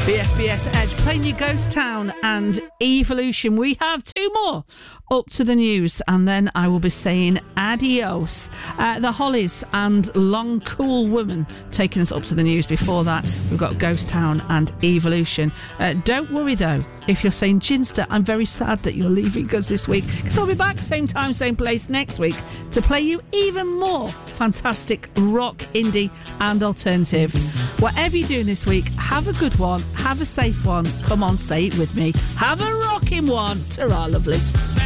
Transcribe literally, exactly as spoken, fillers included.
B S B S Edge playing you Ghost Town and Evolution. We have two more up to the news, and then I will be saying adios. Uh, the Hollies and Long Cool Woman taking us up to the news. Before that, we've got Ghost Town and Evolution. Uh, don't worry though, if you're saying, Ginster, I'm very sad that you're leaving us this week, because I'll be back same time, same place next week to play you even more fantastic rock, indie and alternative. Whatever you're doing this week, have a good one, have a safe one. Come on, say it with me. Have a rocking one. Ta-ra, lovelies.